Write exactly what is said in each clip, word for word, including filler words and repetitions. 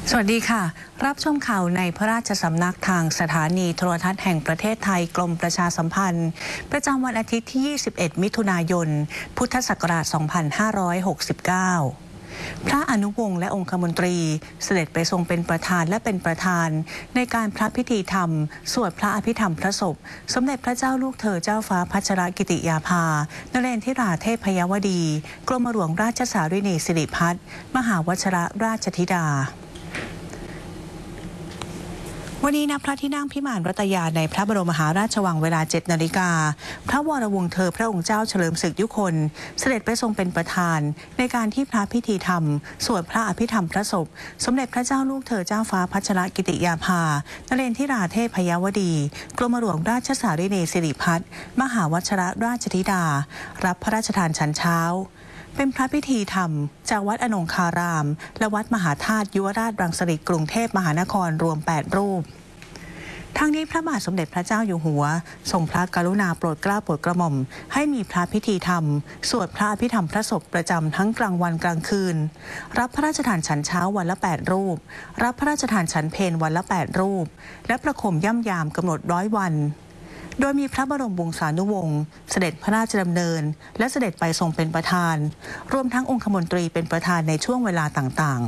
สวัสดีค่ะรับชมข่าวในพระราชสำนักทางสถานีโทรทัศน์แห่งประเทศไทยกรมประชาสัมพันธ์ประจำวันอาทิตย์ที่ยี่สิบเอ็ดมิถุนายนพุทธศักราชสองพันห้าร้อยหกสิบเก้าพระอนุวงศ์และองคมนตรีเสด็จไปทรงเป็นประธานและเป็นประธานในการพระพิธีธรรมสวดพระอภิธรรมพระศพสมเด็จพระเจ้าลูกเธอเจ้าฟ้าพัชรกิติยาภานเรนทิราเทพยวดีกรมหลวงราชสารินีสิริพัฒน์มหาวชิรราชธิดาวันนี้ณพระที่นั่งพิมานรัตยาในพระบรมมหาราชวังเวลาเจ็ดนาฬิกาพระวรวงศ์เธอพระองค์เจ้าเฉลิมศึกยุคนเสด็จไปทรงเป็นประธานในการที่พระพิธีธรรมสวดพระอภิธรรมพระศพสมเด็จพระเจ้าลูกเธอเจ้าฟ้าพัชรกิติยาภานเรนทิราเทพยวดีกรมหลวงราชสารินีสิริพัฒน์มหาวชิรราชธิดารับพระราชทานฉันเช้าเป็นพระพิธีธรรมจากวัดอนงคารามและวัดมหาธาตุยุวราชรังสฤษฎ์กรุงเทพมหานครรวมแปดรูปทั้งนี้พระบาทสมเด็จพระเจ้าอยู่หัวทรงพระกรุณาโปรดเกล้าโปรดกระหม่อมให้มีพระพิธีธรรมสวดพระอภิธรรมพระศพประจำทั้งกลางวันกลางคืนรับพระราชทานฉันเช้าวันละแปดรูปรับพระราชทานฉันเพลวันละแปดรูปและประคมย่ำยามกำหนดร้อยวันโดยมีพระบรมวงศานุวงศ์เสด็จพระราชดำเนินและเสด็จไปทรงเป็นประธานรวมทั้งองคมนตรีเป็นประธานในช่วงเวลาต่างๆ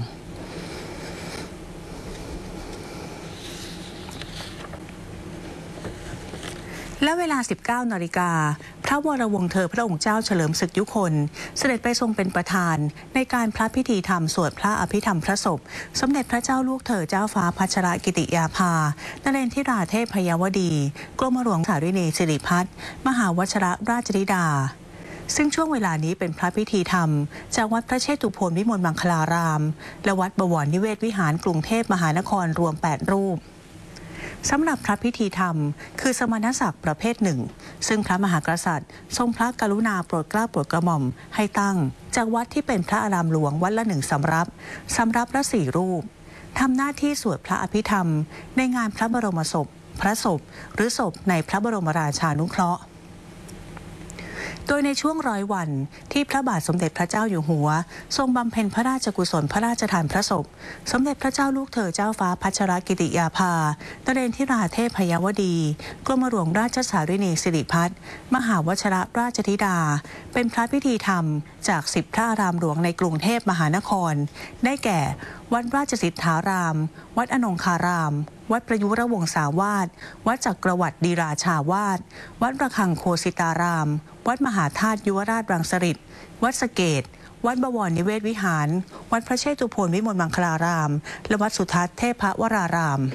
และเวลา สิบเก้านาฬิกาพระวรวงศ์เธอพระองค์เจ้าเฉลิมศึกยุคนเสด็จไปทรงเป็นประธานในการพระพิธีธรรมสวดพระอภิธรรมพระศพสมเด็จพระเจ้าลูกเธอเจ้าฟ้าพัชรกิติยาภานเรนทิราเทพยวดีกรมหลวงสารินีสิริพัฒน์มหาวชิรราชธิดาซึ่งช่วงเวลานี้เป็นพระพิธีธรรมจากวัดพระเชตุพนวิมลมังคลารามและวัดบวรนิเวศวิหารกรุงเทพมหานครรวมแปดรูปสำหรับพระพิธีธรรมคือสมณศักดิ์ประเภทหนึ่งซึ่งพระมหากษัตริย์ทรงพระกรุณาโปรดเกล้าโปรดกระหม่อมให้ตั้งจากวัดที่เป็นพระอารามหลวงวัดละหนึ่งสำรับสำรับละสี่รูปทำหน้าที่สวดพระอภิธรรมในงานพระบรมศพพระศพหรือศพในพระบรมราชานุเคราะห์โดยในช่วงร้อยวันที่พระบาทสมเด็จพระเจ้าอยู่หัวทรงบำเพ็ญพระราชกุศลพระราชทานพระศพสมเด็จพระเจ้าลูกเธอเจ้าฟ้าพัชรกิติยาภานเรนทิราเทพยวดีกรมหลวงราชสารินีสิริพัฒน์มหาวชิรราชธิดาเป็นพระพิธีธรรมจากสิบพระอารามหลวงในกรุงเทพมหานครได้แก่วัดราชสิทธารามวัดอนงคารามวัดประยุรวงศาวาสวัดจักรวรรดิราชาวาสวัดระฆังโคสิตารามวัดมหาธาตุยุวราชรังสฤษฎ์วัดสเกตวัดบวรนิเวศวิหารวัดพระเชตุพนวิมลมังคลารามและวัดสุทัศน์เทพวราราม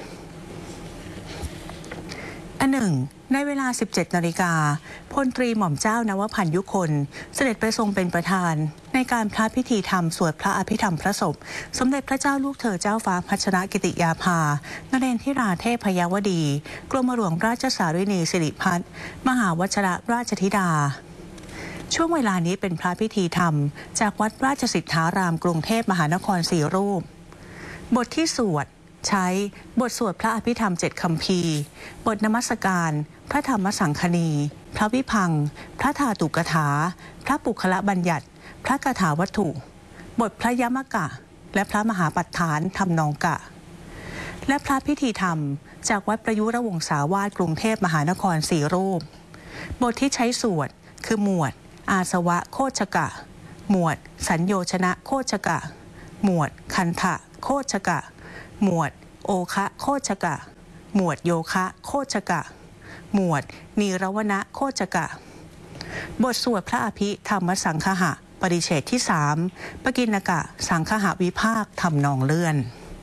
อันหนึ่งในเวลา สิบเจ็ดนาฬิกาพลตรีหม่อมเจ้านวพันธ์ยุคนเสด็จไปทรงเป็นประธานในการพระพิธีธรรมสวดพระอภิธรรมพระศพสมเด็จพระเจ้าลูกเธอเจ้าฟ้าพัชรกิติยาภานเรนทิราเทพยวดีกรมหลวงราชสารินีสิริพัฒน์มหาวชิรราชธิดาช่วงเวลานี้เป็นพระพิธีธรรมจากวัดราชสิทธารามกรุงเทพมหานครสี่รูปบทที่สวดใช้บทสวดพระอภิธรรมเจ็ดคัมภีร์บทนมัสการพระธรรมสังคณีพระวิพังค์พระธาตุกถาพระปุคละบัญญัติพระคาถาวัตถุบทพระยมกะและพระมหาปัฏฐานทำนองกะและพระพิธีธรรมจากวัดประยุรวงศาวาสกรุงเทพมหานครสี่รูปบทที่ใช้สวดคือหมวดอาสวะโคชกะหมวดสัญโยชนะโคชกะหมวดคันทะโคชกะหมวดโอคะโคชกะหมวดโยคะโคชกะหมวดนีรวนะโคชกะบทสวดพระอภิธรรมสังคหะปริเฉดที่สามปกิณกะสังคหวิภาคทำนองเลื่อน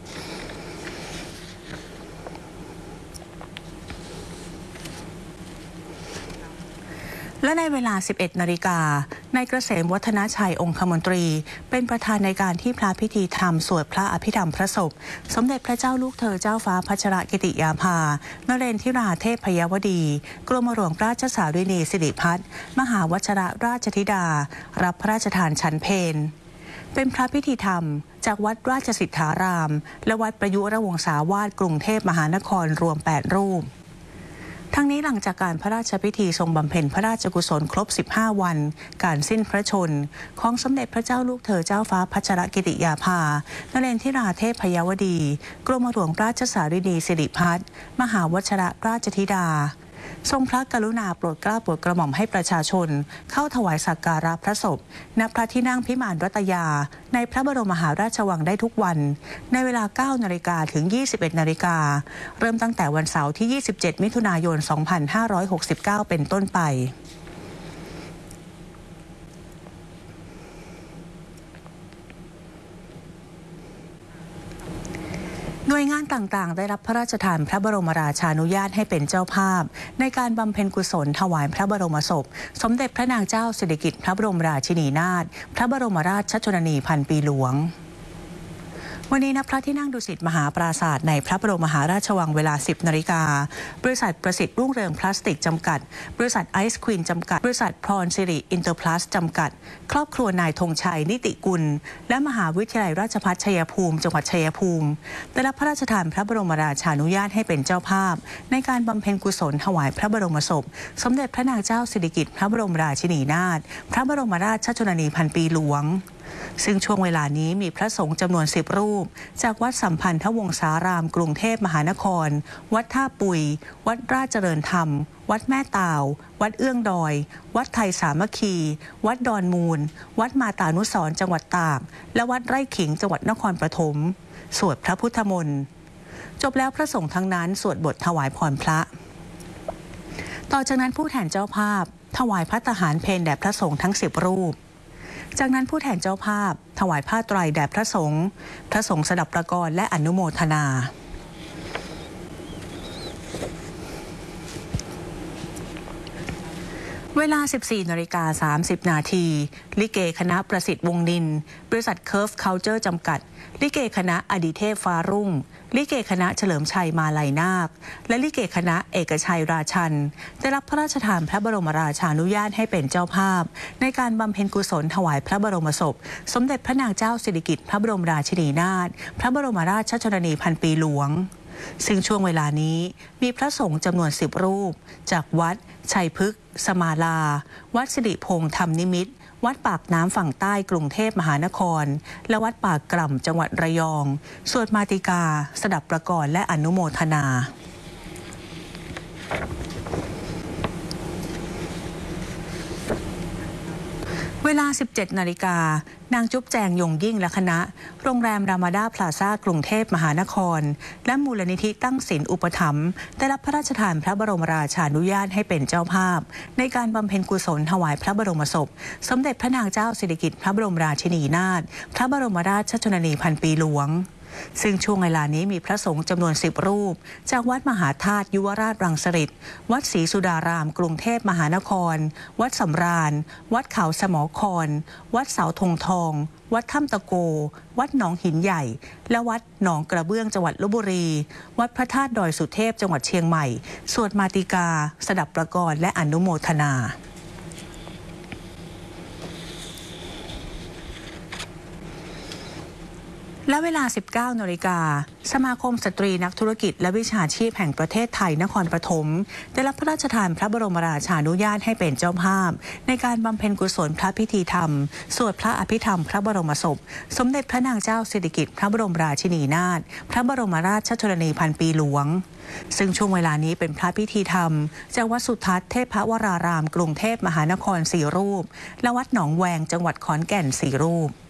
และในเวลา สิบเอ็ดนาฬิกานายเกษมวัฒนชัยองคมนตรีเป็นประธานในการที่พระพิธีธรรมสวดพระอภิธรรมพระศพสมเด็จพระเจ้าลูกเธอเจ้าฟ้าพัชรกิติยาภานเรนทิราเทพยวดีกรมหลวงราชสารินีสิริพัฒน์มหาวชิรราชธิดารับพระราชทานฉันเพลเป็นพระพิธีธรรมจากวัดราชสิทธารามและวัดประยุรวงศาวาสกรุงเทพมหานครรวมแปดรูปทั้งนี้หลังจากการพระราชพิธีทรงบำเพ็ญพระราชกุศลครบสิบห้าวันการสิ้นพระชนของสมเด็จพระเจ้าลูกเธอเจ้าฟ้าพัชรกิติยาภานเรนทิราเทพพยวดีกรมหลวงราชสารินีสิริพัฒน์มหาวชิรราชธิดาทรงพระกรุณาโปรดเกล้าโปรดกระหม่อมให้ประชาชนเข้าถวายสักการะพระศพณพระที่นั่งพิมานรัตยาในพระบรมมหาราชวังได้ทุกวันในเวลา เก้านาฬิกา ถึง ยี่สิบเอ็ดนาฬิกาเริ่มตั้งแต่วันเสาร์ที่ ยี่สิบเจ็ดมิถุนายน สองพันห้าร้อยหกสิบเก้า เป็นต้นไปหน่วยงานต่างๆได้รับพระราชทานพระบรมราชานุญาตให้เป็นเจ้าภาพในการบำเพ็ญกุศลถวายพระบรมศพสมเด็จพระนางเจ้าสิริกิติ์พระบรมราชินีนาถพระบรมราชชนนีพันปีหลวงวันนี้ณพระที่นั่งดุสิตมหาปราสาทในพระบรมมหาราชวังเวลา สิบนาฬิกาบริษัทประสิทธิ์รุ่งเรืองพลาสติกจำกัดบริษัทไอซ์ควีนจำกัดบริษัทพรสิริอินเตอร์พลัสจำกัดครอบครัวนายธงชัยนิติกุลและมหาวิทยาลัยราชภัฏชัยภูมิจังหวัดชัยภูมิได้รับพระราชทานพระบรมราชานุญาตให้เป็นเจ้าภาพในการบำเพ็ญกุศลถวายพระบรมศพสมเด็จพระนางเจ้าสิริกิติ์พระบรมราชินีนาถพระบรมราชชนนีพันปีหลวงซึ่งช่วงเวลานี้มีพระสงฆ์จำนวนสิบรูปจากวัดสัมพันธวงศารามกรุงเทพมหานครวัดท่าปุยวัดราชเจริญธรรมวัดแม่ตาววัดเอื้องดอยวัดไทยสามัคคีวัดดอนมูลวัดมาตานุสรณ์จังหวัดตากและวัดไร่ขิงจังหวัดนครปฐมสวดพระพุทธมนต์จบแล้วพระสงฆ์ทั้งนั้นสวดบทถวายพรพระต่อจากนั้นผู้แทนเจ้าภาพถวายภัตตาหารเพลแด่พระสงฆ์ทั้งสิบรูปจากนั้นผู้แทนเจ้าภาพถวายผ้าไตรแด่พระสงฆ์พระสงฆ์สดับประกรณ์และอนุโมทนาเวลา สิบสี่นาฬิกาสามสิบนาทีลิเกคณะประสิทธิ์วงนินบริษัทเคิร์ฟเคาน์เตอร์จำกัดลิเกคณะอดิเทพฟ้ารุ่งลิเกคณะเฉลิมชัยมาลัยนาคและลิเกคณะเอกชัยราชันได้รับพระราชทานพระบรมราชานุญาตให้เป็นเจ้าภาพในการบำเพ็ญกุศลถวายพระบรมศพสมเด็จพระนางเจ้าสิริกิติ์พระบรมราชินีนาถพระบรมราชชนนีพันปีหลวงซึ่งช่วงเวลานี้มีพระสงฆ์จำนวนสิบรูปจากวัดชัยพฤกษ์สมาลาวัดสิริพงษ์ธรรมนิมิตรวัดปากน้ำฝั่งใต้กรุงเทพมหานครและวัดปากกล่ำจังหวัดระยองสวดมาติกาสดับประกรณ์และอนุโมทนาเวลา สิบเจ็ดนาฬิกานางจุ๊บแจงยงยิ่งและคณะโรงแรมรามาดาพลาซ่ากรุงเทพมหานครและมูลนิธิตั้งศีลอุปถัมภ์ได้รับพระราชทานพระบรมราชานุญาตให้เป็นเจ้าภาพในการบำเพ็ญกุศลถวายพระบรมศพสมเด็จพระนางเจ้าสิริกิติ์พระบรมราชินีนาถพระบรมราชชนนีพันปีหลวงซึ่งช่วงเวลานี้มีพระสงฆ์จำนวนสิบรูปจากวัดมหาธาตุยุวราชรังสฤษฎ์วัดศรีสุดารามกรุงเทพมหานครวัดสำราญวัดเขาสมอครวัดเสาธงทองวัดถ้ำตะโกวัดหนองหินใหญ่และวัดหนองกระเบื้องจังหวัดลพบุรีวัดพระธาตุดอยสุเทพจังหวัดเชียงใหม่สวดมาติกาสดับประกรณ์และอนุโมทนาและเวลา สิบเก้านาฬิกาสมาคมสตรีนักธุรกิจและวิชาชีพแห่งประเทศไทยนครปฐมได้รับพระราชทานพระบรมราชานุญาตให้เป็นเจ้าภาพในการบำเพ็ญกุศลพระพิธีธรรมสวดพระอภิธรรมพระบรมศพสมเด็จพระนางเจ้าสิริกิติ์พระบรมราชินีนาถพระบรมราชชนนีพันปีหลวงซึ่งช่วงเวลานี้เป็นพระพิธีธรรมจากวัดสุทัศน์เทพวรารามกรุงเทพมหานครสี่รูปและวัดหนองแวงจังหวัดขอนแก่นสี่รูป